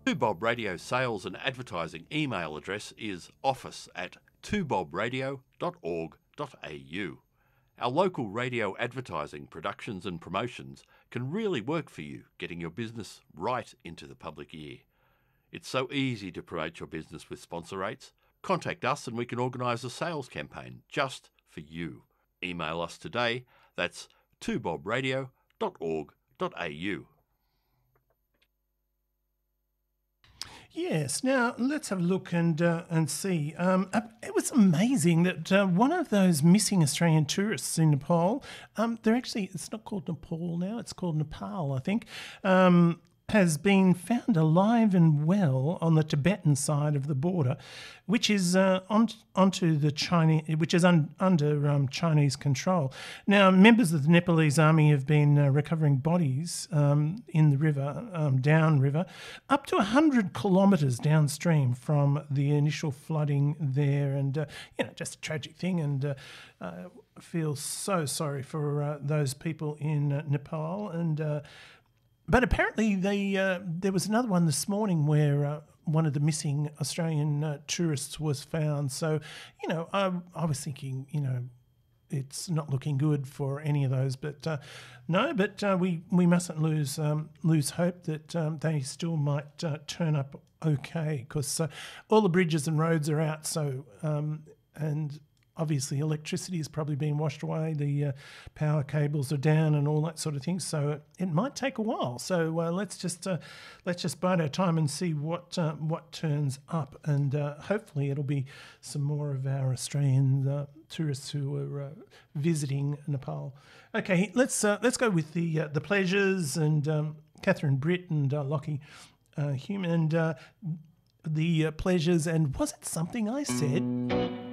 2Bob Radio sales and advertising email address is office@twobobradio.org.au. Our local radio advertising productions and promotions can really work for you, getting your business right into the public ear. It's so easy to promote your business with sponsor rates. Contact us and we can organise a sales campaign just for you. Email us today. That's 2bobradio.org.au. Yes. Now let's have a look and see. It was amazing that one of those missing Australian tourists in Nepal. It's not called Nepal now. It's called Nepal, I think. Has been found alive and well on the Tibetan side of the border, which is onto the Chinese, which is under Chinese control. Now, members of the Nepalese army have been recovering bodies in the river, downriver, up to 100 kilometres downstream from the initial flooding there, and just a tragic thing, and feel so sorry for those people in Nepal and. But apparently there was another one this morning where one of the missing Australian tourists was found. So, I was thinking, it's not looking good for any of those. But we mustn't lose hope that they still might turn up okay, because all the bridges and roads are out. So and obviously electricity has probably been washed away, the power cables are down and all that sort of thing, so it might take a while. So let's just bide our time and see what turns up, and hopefully it'll be some more of our Australian tourists who are visiting Nepal. Okay, let's go with the Pleasures and Catherine Britt and Lockie Hume and the Pleasures, and Was It Something I Said?